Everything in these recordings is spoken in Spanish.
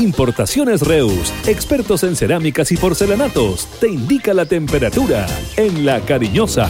Importaciones Reus, expertos en cerámicas y porcelanatos, te indica la temperatura en La Cariñosa.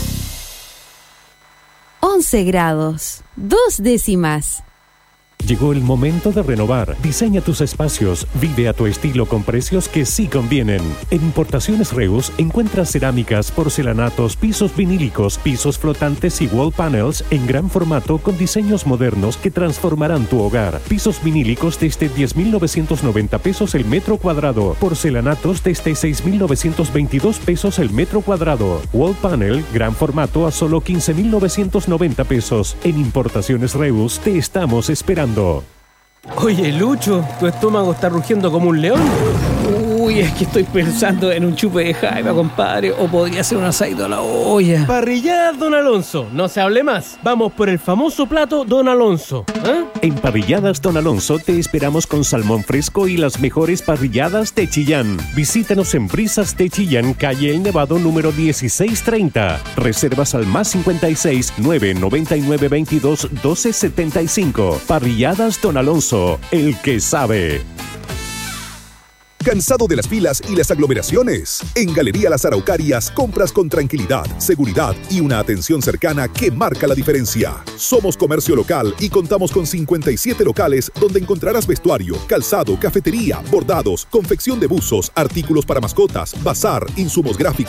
11 grados, 2 décimas. Llegó el momento de renovar. Diseña tus espacios. Vive a tu estilo con precios que sí convienen. En Importaciones Reus encuentras cerámicas, porcelanatos, pisos vinílicos, pisos flotantes y wall panels en gran formato con diseños modernos que transformarán tu hogar. Pisos vinílicos desde 10.990 pesos el metro cuadrado. Porcelanatos desde 6.922 pesos el metro cuadrado. Wall panel, gran formato a solo 15.990 pesos. En Importaciones Reus te estamos esperando. Oye, Lucho, ¿tu estómago está rugiendo como un león? Uy, es que estoy pensando en un chupe de jaiba, compadre, o podría ser un asadito a la olla. Parrilladas Don Alonso, no se hable más. Vamos por el famoso plato Don Alonso. En Parrilladas Don Alonso te esperamos con salmón fresco y las mejores parrilladas de Chillán. Visítanos en Brisas de Chillán, calle El Nevado, número 1630. Reservas al +56 999 22 12 75. Parrilladas Don Alonso, el que sabe. ¿Cansado de las filas y las aglomeraciones? En Galería Las Araucarias compras con tranquilidad, seguridad y una atención cercana que marca la diferencia. Somos comercio local y contamos con 57 locales donde encontrarás vestuario, calzado, cafetería, bordados, confección de buzos, artículos para mascotas, bazar, insumos gráficos